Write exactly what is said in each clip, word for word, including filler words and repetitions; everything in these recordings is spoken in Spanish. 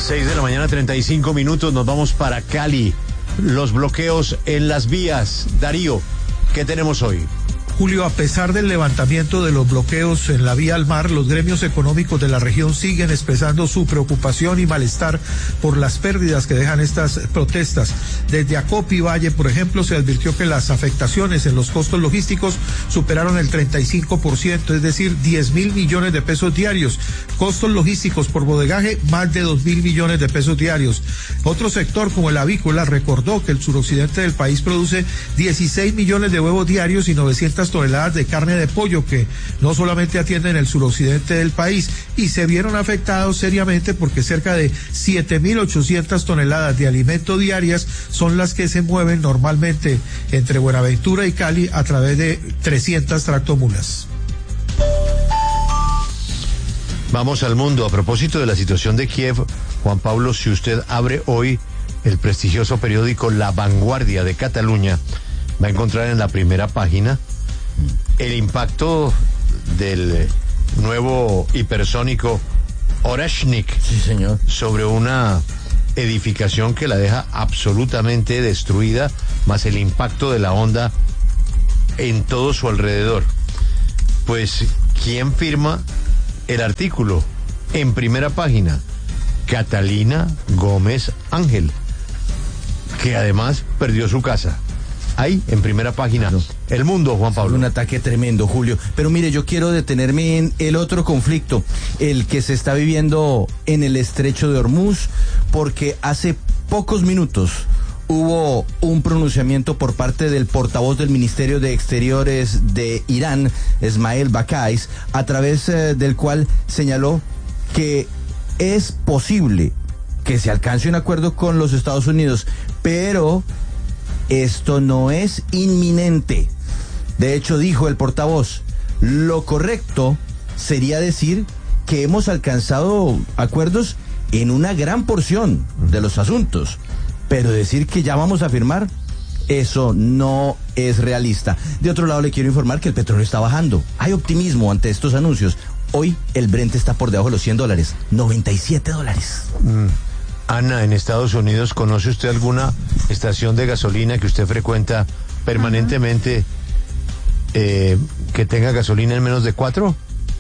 seis de la mañana, treinta y cinco minutos, nos vamos para Cali. Los bloqueos en las vías. Darío, ¿qué tenemos hoy? Julio, a pesar del levantamiento de los bloqueos en la vía al mar, los gremios económicos de la región siguen expresando su preocupación y malestar por las pérdidas que dejan estas protestas. Desde Acopi Valle, por ejemplo, se advirtió que las afectaciones en los costos logísticos superaron el treinta y cinco por ciento, es decir, diez mil millones de pesos diarios. Costos logísticos por bodegaje, más de dos mil millones de pesos diarios. Otro sector, como el avícola, recordó que el suroccidente del país produce dieciséis millones de huevos diarios y novecientas toneladas de carne de pollo que no solamente atienden el suroccidente del país, y se vieron afectados seriamente porque cerca de siete mil ochocientas toneladas de alimento diarias son las que se mueven normalmente entre Buenaventura y Cali a través de trescientas tractomulas. Vamos al mundo. A propósito de la situación de Kiev, Juan Pablo, si usted abre hoy el prestigioso periódico La Vanguardia de Cataluña, va a encontrar en la primera página el impacto del nuevo hipersónico Oreshnik, sí, señor, sobre una edificación que la deja absolutamente destruida, más el impacto de la onda en todo su alrededor. Pues, ¿quién firma el artículo? En primera página, Catalina Gómez Ángel, que además perdió su casa. Ahí, en primera página, El Mundo, Juan Pablo. Un ataque tremendo, Julio. Pero mire, yo quiero detenerme en el otro conflicto, el que se está viviendo en el estrecho de Hormuz, porque hace pocos minutos hubo un pronunciamiento por parte del portavoz del Ministerio de Exteriores de Irán, Esmael Bakais, a través eh, del cual señaló que es posible que se alcance un acuerdo con los Estados Unidos, pero esto no es inminente. De hecho, dijo el portavoz, lo correcto sería decir que hemos alcanzado acuerdos en una gran porción de los asuntos, pero decir que ya vamos a firmar, eso no es realista. De otro lado, le quiero informar que el petróleo está bajando. Hay optimismo ante estos anuncios. Hoy el Brent está por debajo de los cien dólares, noventa y siete dólares. Mm. Ana, en Estados Unidos, ¿conoce usted alguna estación de gasolina que usted frecuenta permanentemente eh, que tenga gasolina en menos de cuatro?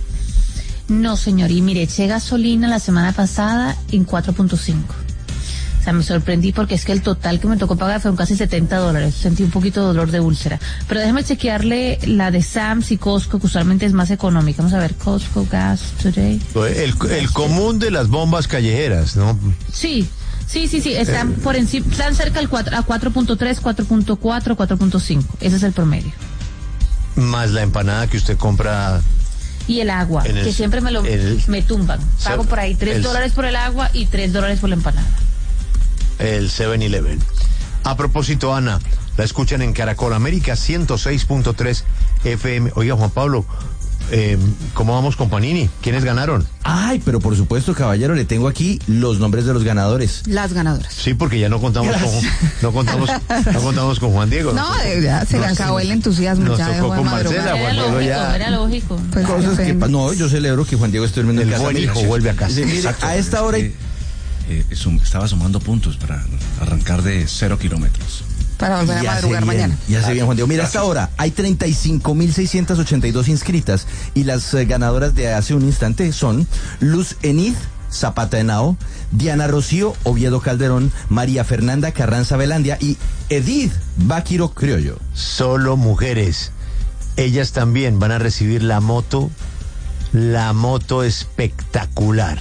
No, señor, y mire, eché gasolina la semana pasada en cuatro punto cinco. O sea, me sorprendí porque es que el total que me tocó pagar fueron casi setenta dólares. Sentí un poquito de dolor de úlcera. Pero déjeme chequearle la de Sam's y Costco, que usualmente es más económica. Vamos a ver, Costco Gas Today. El, el común de las bombas callejeras, ¿no? Sí, sí, sí, sí, están eh, por encima, están cerca al cuatro, a cuatro punto tres, cuatro punto cuatro, cuatro punto cinco. Ese es el promedio. Más la empanada que usted compra. Y el agua, el, que siempre me lo el, me tumban. Pago por ahí tres dólares por el agua y tres dólares por la empanada. El seven eleven. A propósito, Ana, la escuchan en Caracol América ciento seis punto tres F M. Oiga, Juan Pablo, eh, ¿cómo vamos con Panini? ¿Quiénes ganaron? Ay, pero por supuesto, caballero, le tengo aquí los nombres de los ganadores. Las ganadoras. Sí, porque ya no contamos con no contamos no contamos con Juan Diego. No, no ya se le acabó el entusiasmo. Nos ya tocó con Marcela, Juan Diego ya. Era lógico. Pues cosas que, no, yo celebro que Juan Diego esté durmiendo en casa. El buen hijo vuelve a casa. Sí, mire, a esta hora Eh, eh, sum, estaba sumando puntos para arrancar de cero kilómetros. Para volver a ya madrugar bien, mañana. Ya sé bien, Juan Diego. Mira, hasta ahora hay treinta y cinco mil seiscientas ochenta y dos inscritas y las eh, ganadoras de hace un instante son Luz Enid Zapata Henao, Diana Rocío Oviedo Calderón, María Fernanda Carranza Velandia y Edith Báquiro Criollo. Solo mujeres. Ellas también van a recibir la moto, la moto espectacular.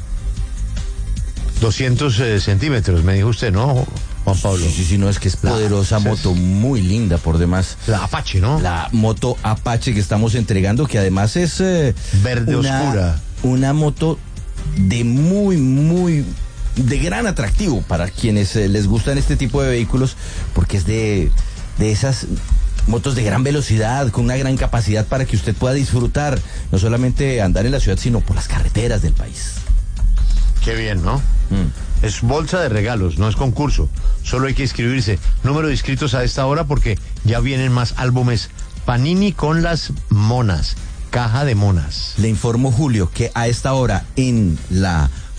doscientos eh, centímetros, me dijo usted, ¿no, Juan Pablo? Sí, sí, sí, no, es que es poderosa la, moto, muy linda por demás. La Apache, ¿no? La moto Apache que estamos entregando, que además es... Eh, verde una, oscura. Una moto de muy, muy... de gran atractivo para quienes eh, les gustan este tipo de vehículos, porque es de, de esas motos de gran velocidad, con una gran capacidad para que usted pueda disfrutar, no solamente andar en la ciudad, sino por las carreteras del país. Qué bien, ¿no? Mm. Es bolsa de regalos, no es concurso. Solo hay que inscribirse. Número de inscritos a esta hora porque ya vienen más álbumes. Panini con las monas. Caja de monas. Le informo, Julio, que a esta hora en la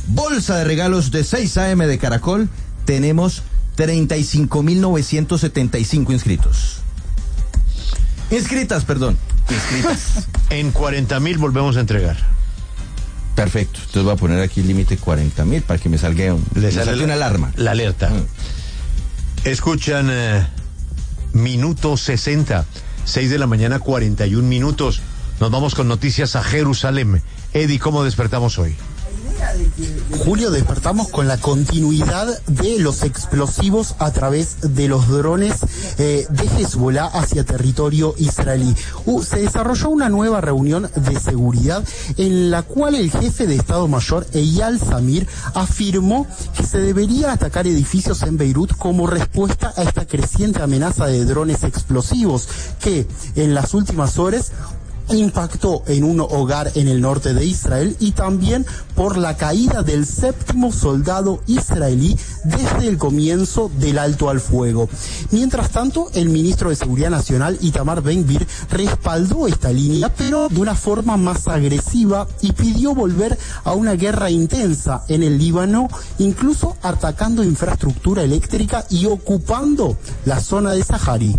bolsa de regalos de seis a eme de Caracol, tenemos treinta y cinco mil novecientos setenta y cinco inscritos. Inscritas, perdón. Inscritas. En cuarenta mil volvemos a entregar. Perfecto. Entonces voy a poner aquí el límite cuarenta mil para que me salga, un, Le me sale salga la, una alarma. La alerta. Mm. Escuchan eh, minuto sesenta, seis de la mañana, cuarenta y un minutos. Nos vamos con noticias a Jerusalén. Eddie, ¿cómo despertamos hoy? Julio, despertamos con la continuidad de los explosivos a través de los drones eh, de Hezbollah hacia territorio israelí. Uh, se desarrolló una nueva reunión de seguridad en la cual el jefe de Estado Mayor, Eyal Zamir, afirmó que se debería atacar edificios en Beirut como respuesta a esta creciente amenaza de drones explosivos que en las últimas horas impactó en un hogar en el norte de Israel y también por la caída del séptimo soldado israelí desde el comienzo del alto al fuego. Mientras tanto, el ministro de Seguridad Nacional, Itamar Ben-Gvir, respaldó esta línea, pero de una forma más agresiva y pidió volver a una guerra intensa en el Líbano, incluso atacando infraestructura eléctrica y ocupando la zona de Sahari.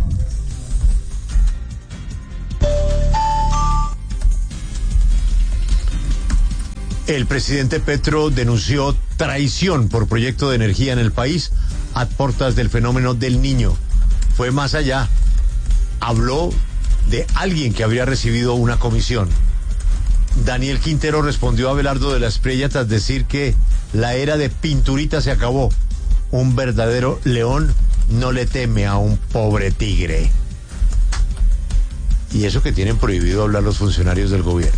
El presidente Petro denunció traición por proyecto de energía en el país a portas del fenómeno del Niño. Fue más allá. Habló de alguien que habría recibido una comisión. Daniel Quintero respondió a Abelardo de la Espriella tras decir que la era de pinturita se acabó. Un verdadero león no le teme a un pobre tigre. Y eso que tienen prohibido hablar los funcionarios del gobierno.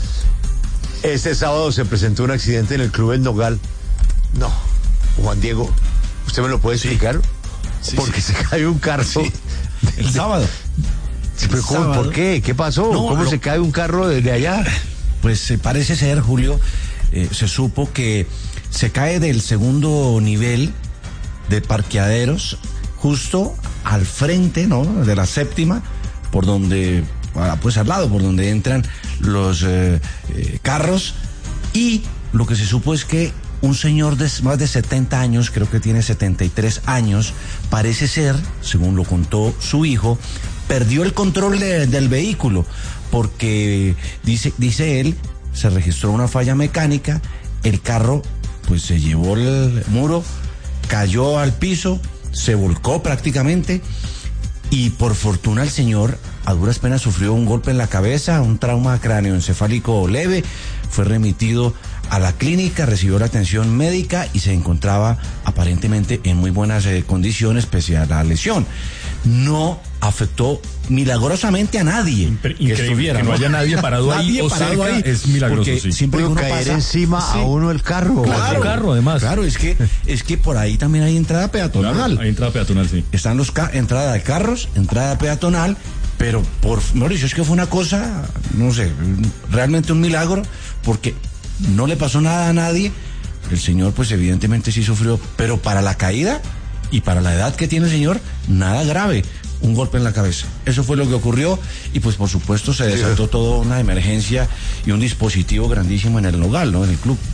Este sábado se presentó un accidente en el Club El Nogal. No, Juan Diego, ¿usted me lo puede explicar? Sí, Porque sí. se cae un carro. Sí. El sábado. Sí, pero ¿cómo, sábado. ¿por qué? ¿Qué pasó? No, ¿Cómo lo- se cae un carro desde allá? Pues eh, parece ser, Julio, eh, se supo que se cae del segundo nivel de parqueaderos justo al frente, ¿no?, de la séptima, por donde, ah, pues al lado, por donde entran los eh, eh, carros, y lo que se supo es que un señor de más de setenta años, creo que tiene setenta y tres años, parece ser, según lo contó su hijo, perdió el control de- del vehículo, porque dice, dice él, se registró una falla mecánica, el carro pues se llevó el muro, cayó al piso, se volcó prácticamente, y por fortuna el señor a duras penas sufrió un golpe en la cabeza, un trauma cráneoencefálico leve, fue remitido a la clínica, recibió la atención médica y se encontraba aparentemente en muy buenas eh, condiciones pese a la lesión. No afectó milagrosamente a nadie. Impre- que Increíble estuviera, que no haya nadie parado ahí Nadie o parado cerca ahí, es milagroso, porque sí. siempre que Pudo uno caer pasa- encima Sí. a uno el carro. Claro, Un carro, además. Claro, es que es que por ahí también hay entrada peatonal. Claro, hay entrada peatonal, sí. Están los ca- entrada de carros, entrada peatonal, pero por Mauricio, es que fue una cosa, no sé, realmente un milagro, porque no le pasó nada a nadie. El señor pues evidentemente sí sufrió, pero para la caída y para la edad que tiene el señor, nada grave, un golpe en la cabeza. Eso fue lo que ocurrió, y pues por supuesto se desató toda una emergencia y un dispositivo grandísimo en el Nogal, ¿no?, en el club.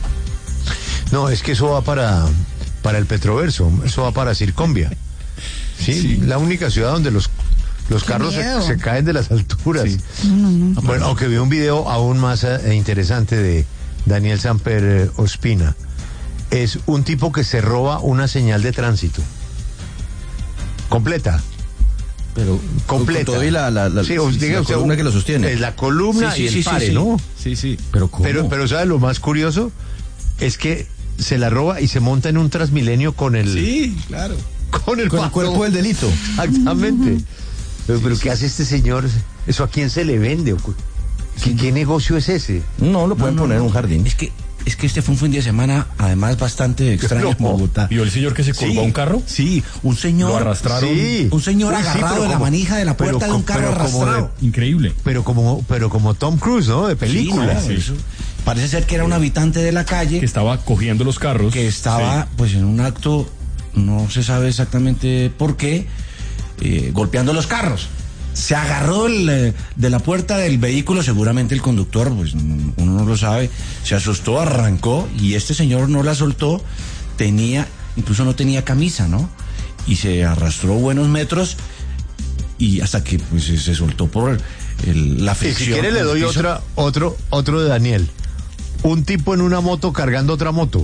No, es que eso va para, para el Petroverso, eso va para Circonvia. Sí, la única ciudad donde los, los carros se, miedo. se caen de las alturas. Sí. No, no, no. Bueno, aunque vi un video aún más eh, interesante de Daniel Samper eh, Ospina. Es un tipo que se roba una señal de tránsito. Completa. Pero Completa. con todo y la, la, la, Sí, os la diga usted, columna que lo sostiene. Es la columna y el pare, sí. ¿no? Sí, sí. Pero ¿cómo? Pero, pero ¿sabe lo más curioso? Es que se la roba y se monta en un Transmilenio con el, Sí, claro. con el, con el pato. cuerpo del delito. Exactamente. Pero, pero ¿qué hace este señor? ¿Eso a quién se le vende? ¿Qué, qué negocio es ese? No, lo pueden No, no, poner en no. un jardín. Es que, es que este fue un fin de semana, además, bastante extraño en No. Bogotá. ¿Vio el señor que se colgó a un carro? Sí, un señor. Lo arrastraron. Sí. Un señor Uy, sí, agarrado pero de la como- manija de la pero puerta de un co- carro pero como de- arrastrado. Increíble. Pero como, pero como Tom Cruise, ¿no? De película. Sí, no, eso. Parece ser que era un habitante de la calle Que estaba cogiendo los carros. que estaba, Sí. pues, en un acto, no se sabe exactamente por qué, eh, golpeando los carros. se agarró el, de la puerta del vehículo, seguramente el conductor, pues uno no lo sabe, se asustó, arrancó y este señor no la soltó, tenía, incluso no tenía camisa, ¿no? Y se arrastró buenos metros y hasta que pues se soltó por el, la fricción. Y si quiere le doy otra, otro, otro de Daniel. Un tipo en una moto cargando otra moto.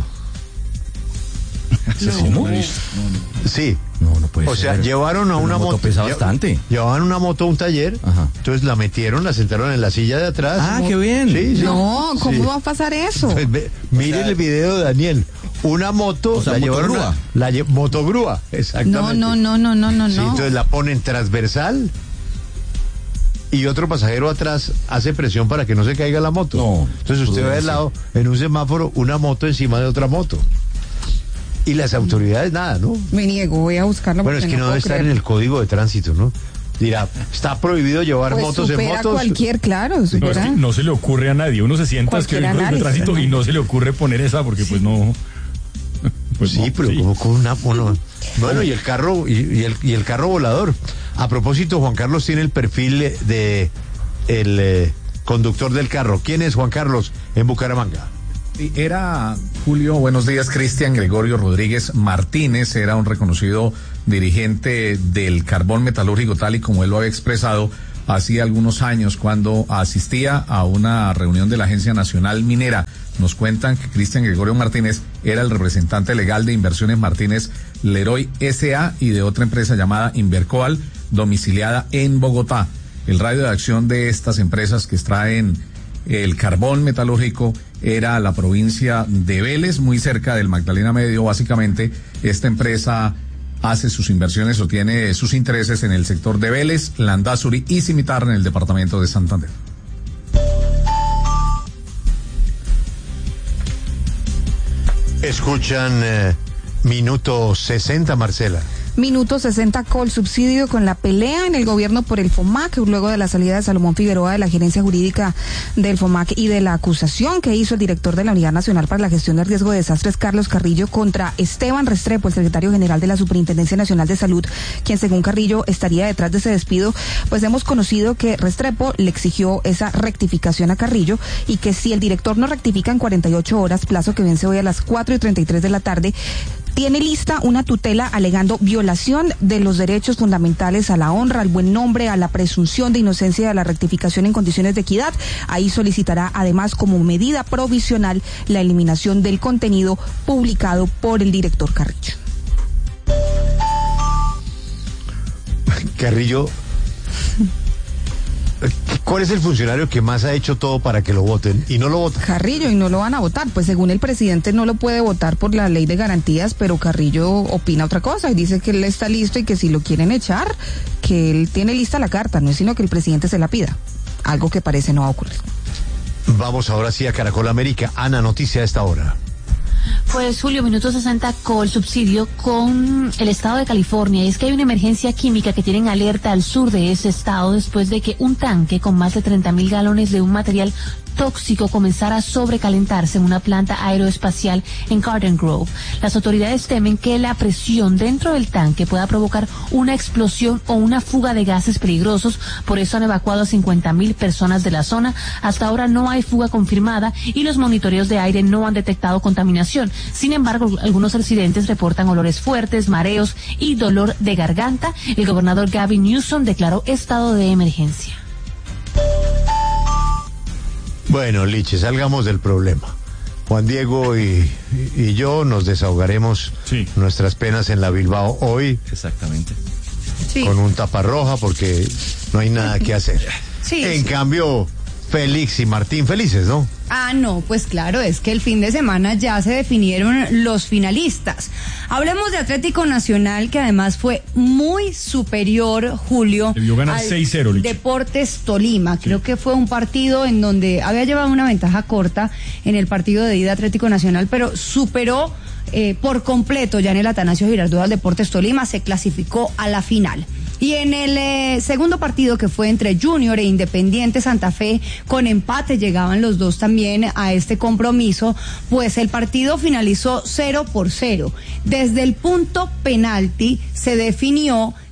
¿Cómo? Sí. No, no puede o ser. sea, llevaron a Pero una la moto moto. pesa lle- bastante. Llevaban una moto a un taller. Ajá. Entonces la metieron, la sentaron en la silla de atrás. Ah, Mo- qué bien. Sí, sí. No, ¿cómo Sí. va a pasar eso? Pues ve- miren sea, el video de Daniel. Una moto, o sea, la llevaron motogrúa. a- la lle- motogrúa, exactamente. No, no, no, no, no, no, Sí, no. entonces la ponen transversal y otro pasajero atrás hace presión para que no se caiga la moto. No, entonces usted ve al prudencia. lado, en un semáforo, una moto encima de otra moto. Y las autoridades nada, ¿no? Me niego, voy a buscarlo. Bueno, es porque que no puedo debe estar creer. en el código de tránsito, ¿no? Dirá, está prohibido llevar Pues motos en supera motos. cualquier, claro, No, es supera. que no se le ocurre a nadie. Uno se sienta a escribir Cualquier código de análisis, tránsito ¿no? y no se le ocurre poner esa porque pues no. Pues Sí, no, pero sí. como con una bueno, bueno y el carro y, y el y el carro volador. A propósito, Juan Carlos tiene el perfil de el eh, conductor del carro. ¿Quién es Juan Carlos en Bucaramanga? Era Julio, buenos días, Cristian Gregorio Rodríguez Martínez, era un reconocido dirigente del carbón metalúrgico, tal y como él lo había expresado hacía algunos años cuando asistía a una reunión de la Agencia Nacional Minera. Nos cuentan que Cristian Gregorio Martínez era el representante legal de Inversiones Martínez Leroy S A y de otra empresa llamada Invercoal, domiciliada en Bogotá. El radio de acción de estas empresas que extraen el carbón metalúrgico era la provincia de Vélez, muy cerca del Magdalena Medio. Básicamente, esta empresa hace sus inversiones o tiene sus intereses en el sector de Vélez, Landázuri y Cimitarra en el departamento de Santander. Escuchan eh, minuto sesenta, Marcela. Minuto sesenta, Col subsidio con la pelea en el gobierno por el FOMAC, luego de la salida de Salomón Figueroa de la gerencia jurídica del FOMAC y de la acusación que hizo el director de la Unidad Nacional para la Gestión del Riesgo de Desastres, Carlos Carrillo, contra Esteban Restrepo, el secretario general de la Superintendencia Nacional de Salud, quien según Carrillo estaría detrás de ese despido. Pues hemos conocido que Restrepo le exigió esa rectificación a Carrillo y que si el director no rectifica en cuarenta y ocho horas, plazo que vence hoy a las cuatro y treinta y tres de la tarde, tiene lista una tutela alegando violación de los derechos fundamentales a la honra, al buen nombre, a la presunción de inocencia y a la rectificación en condiciones de equidad. Ahí solicitará además como medida provisional la eliminación del contenido publicado por el director Carrillo. Carrillo, ¿cuál es el funcionario que más ha hecho todo para que lo voten y no lo votan? Carrillo, y no lo van a votar. Pues según el presidente no lo puede votar por la ley de garantías, pero Carrillo opina otra cosa y dice que él está listo y que si lo quieren echar, que él tiene lista la carta, no es sino que el presidente se la pida. Algo que parece no va a ocurrir. Vamos ahora sí a Caracol América. Ana, noticia a esta hora. Pues Julio, minuto sesenta con subsidio con el estado de California. Y es que hay una emergencia química que tienen alerta al sur de ese estado después de que un tanque con más de treinta mil galones de un material tóxico comenzara a sobrecalentarse en una planta aeroespacial en Garden Grove. Las autoridades temen que la presión dentro del tanque pueda provocar una explosión o una fuga de gases peligrosos. Por eso han evacuado a cincuenta mil personas de la zona. Hasta ahora no hay fuga confirmada y los monitoreos de aire no han detectado contaminación. Sin embargo, algunos residentes reportan olores fuertes, mareos y dolor de garganta. El gobernador Gavin Newsom declaró estado de emergencia. Bueno, Liche, salgamos del problema. Juan Diego y, y yo nos desahogaremos Sí. nuestras penas en la Bilbao hoy Exactamente. Sí. con un taparroja porque no hay nada que hacer. Sí, en sí. cambio, Félix y Martín felices, ¿no? Ah, no, pues claro, es que el fin de semana ya se definieron los finalistas. Hablemos de Atlético Nacional, que además fue muy superior, Julio, Debió ganar al seis cero, Lich. Deportes Tolima. Creo que fue un partido en donde había llevado una ventaja corta en el partido de ida Atlético Nacional, pero superó eh, por completo ya en el Atanasio Girardot al Deportes Tolima, se clasificó a la final. Y en el eh, segundo partido, que fue entre Junior e Independiente Santa Fe, con empate llegaban los dos también a este compromiso, pues el partido finalizó cero por cero. Desde el punto penalti se definió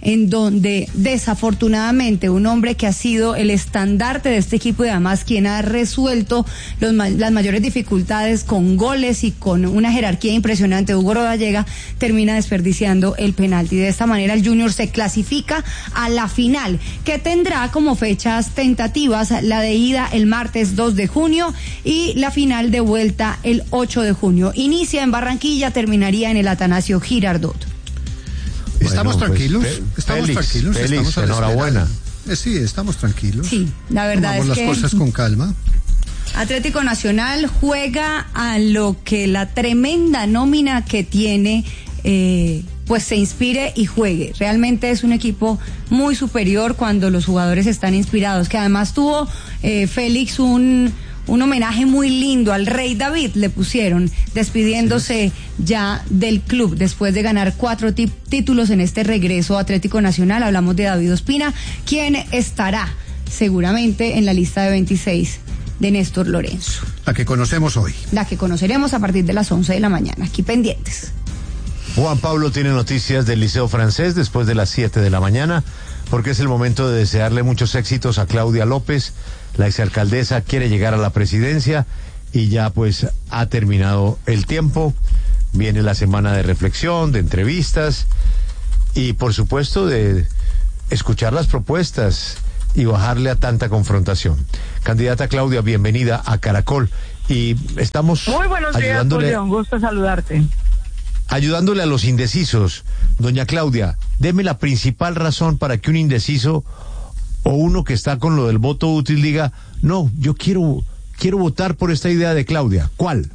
en donde desafortunadamente un hombre que ha sido el estandarte de este equipo y además quien ha resuelto los, las mayores dificultades con goles y con una jerarquía impresionante, Hugo Rodallega, termina desperdiciando el penalti. De esta manera el Junior se clasifica a la final, que tendrá como fechas tentativas la de ida el martes dos de junio y la final de vuelta el ocho de junio. Inicia en Barranquilla, terminaría en el Atanasio Girardot. Bueno, estamos pues, tranquilos, Fe- estamos Félix, tranquilos, Félix, estamos a la enhorabuena. espera. Eh, sí, estamos tranquilos. Sí, la verdad Tomamos es las que cosas con calma. Atlético Nacional juega a lo que la tremenda nómina que tiene eh, pues se inspire y juegue. Realmente es un equipo muy superior cuando los jugadores están inspirados, que además tuvo eh, Félix un un homenaje muy lindo al Rey David, le pusieron, despidiéndose ya del club después de ganar cuatro tí- títulos en este regreso a Atlético Nacional. Hablamos de David Ospina, quien estará seguramente en la lista de veintiséis de Néstor Lorenzo, La que conocemos hoy. la que conoceremos a partir de las once de la mañana. Aquí pendientes. Juan Pablo tiene noticias del Liceo Francés después de las siete de la mañana, porque es el momento de desearle muchos éxitos a Claudia López. La exalcaldesa quiere llegar a la presidencia y ya pues ha terminado el tiempo. Viene la semana de reflexión, de entrevistas y por supuesto de escuchar las propuestas y bajarle a tanta confrontación. Candidata Claudia, bienvenida a Caracol y estamos Muy buenos días, ayudándole, Julio, un gusto saludarte. ayudándole a los indecisos. Doña Claudia, deme la principal razón para que un indeciso o uno que está con lo del voto útil diga, no, yo quiero quiero votar por esta idea de Claudia. ¿Cuál?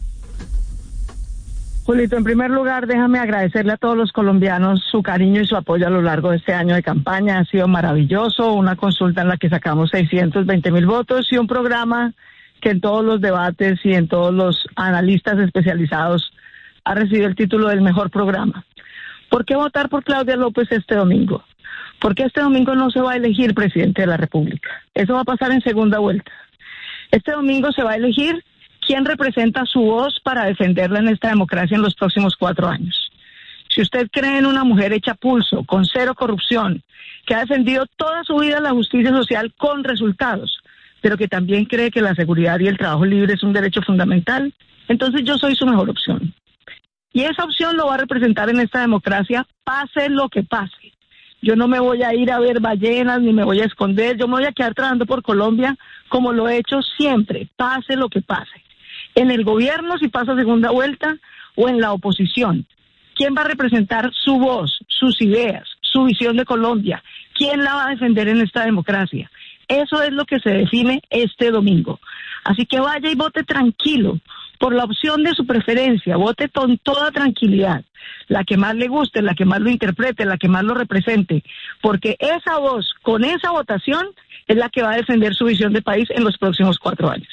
Julito, en primer lugar, déjame agradecerle a todos los colombianos su cariño y su apoyo a lo largo de este año de campaña. Ha sido maravilloso, una consulta en la que sacamos seiscientos veinte mil votos y un programa que en todos los debates y en todos los analistas especializados ha recibido el título del mejor programa. ¿Por qué votar por Claudia López este domingo? Porque este domingo no se va a elegir presidente de la República. Eso va a pasar en segunda vuelta. Este domingo se va a elegir quién representa su voz para defenderla en esta democracia en los próximos cuatro años. Si usted cree en una mujer hecha pulso, con cero corrupción, que ha defendido toda su vida la justicia social con resultados, pero que también cree que la seguridad y el trabajo libre es un derecho fundamental, entonces yo soy su mejor opción. Y esa opción lo va a representar en esta democracia, pase lo que pase. Yo no me voy a ir a ver ballenas, ni me voy a esconder, yo me voy a quedar trabajando por Colombia como lo he hecho siempre, pase lo que pase. En el gobierno, si pasa segunda vuelta, o en la oposición. ¿Quién va a representar su voz, sus ideas, su visión de Colombia? ¿Quién la va a defender en esta democracia? Eso es lo que se define este domingo. Así que vaya y vote tranquilo por la opción de su preferencia, vote con toda tranquilidad, la que más le guste, la que más lo interprete, la que más lo represente, porque esa voz, con esa votación, es la que va a defender su visión de país en los próximos cuatro años.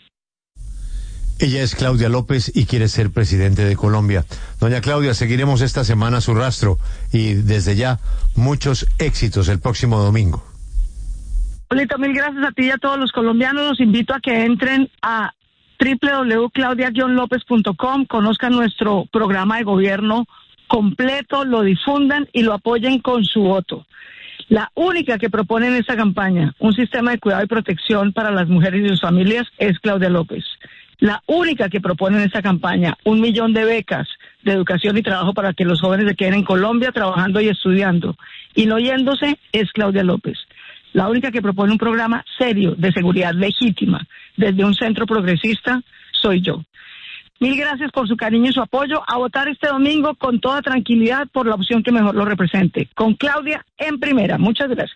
Ella es Claudia López y quiere ser presidente de Colombia. Doña Claudia, seguiremos esta semana su rastro y desde ya muchos éxitos el próximo domingo. Polito, mil gracias a ti y a todos los colombianos. Los invito a que entren a doble u doble u doble u punto claudia guion lópez punto com, conozcan nuestro programa de gobierno completo, lo difundan y lo apoyen con su voto. La única que propone en esta campaña un sistema de cuidado y protección para las mujeres y sus familias es Claudia López. La única que propone en esta campaña un millón de becas de educación y trabajo para que los jóvenes se queden en Colombia trabajando y estudiando y no yéndose es Claudia López. La única que propone un programa serio de seguridad legítima desde un centro progresista soy yo. Mil gracias por su cariño y su apoyo. A votar este domingo con toda tranquilidad por la opción que mejor lo represente. Con Claudia en primera. Muchas gracias.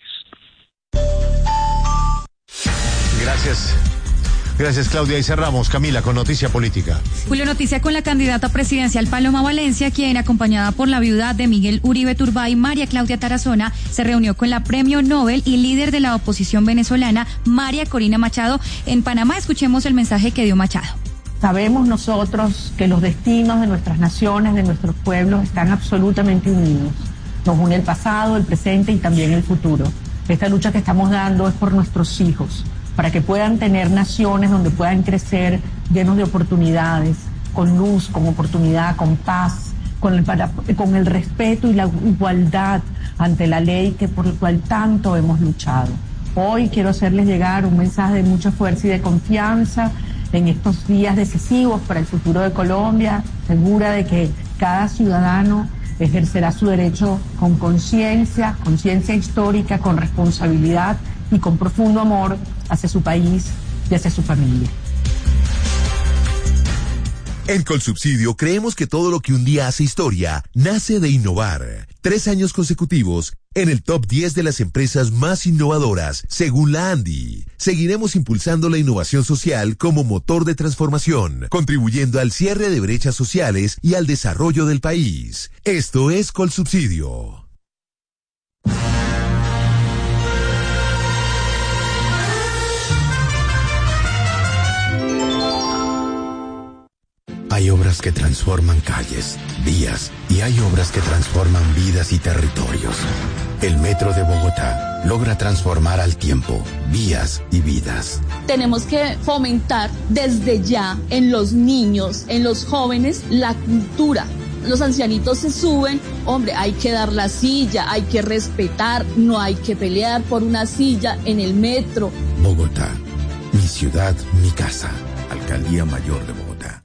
Gracias. Gracias, Claudia. Y cerramos, Camila, con Noticia Política. Julio, noticia con la candidata presidencial Paloma Valencia, quien, acompañada por la viuda de Miguel Uribe Turbay, María Claudia Tarazona, se reunió con la premio Nobel y líder de la oposición venezolana, María Corina Machado, en Panamá. Escuchemos el mensaje que dio Machado. Sabemos nosotros que los destinos de nuestras naciones, de nuestros pueblos, están absolutamente unidos. Nos une el pasado, el presente y también el futuro. Esta lucha que estamos dando es por nuestros hijos, para que puedan tener naciones donde puedan crecer llenos de oportunidades, con luz, con oportunidad, con paz, con el, para, con el respeto y la igualdad ante la ley que por el cual tanto hemos luchado. Hoy quiero hacerles llegar un mensaje de mucha fuerza y de confianza en estos días decisivos para el futuro de Colombia, segura de que cada ciudadano ejercerá su derecho con conciencia, conciencia histórica, con responsabilidad y con profundo amor hacia su país y hacia su familia. En Colsubsidio creemos que todo lo que un día hace historia nace de innovar. Tres años consecutivos en el top diez de las empresas más innovadoras, según la ANDI. Seguiremos impulsando la innovación social como motor de transformación, contribuyendo al cierre de brechas sociales y al desarrollo del país. Esto es Colsubsidio. Hay obras que transforman calles, vías, y hay obras que transforman vidas y territorios. El Metro de Bogotá logra transformar al tiempo, vías y vidas. Tenemos que fomentar desde ya en los niños, en los jóvenes, la cultura. Los ancianitos se suben, hombre, hay que dar la silla, hay que respetar, no hay que pelear por una silla en el metro. Bogotá, mi ciudad, mi casa. Alcaldía Mayor de Bogotá.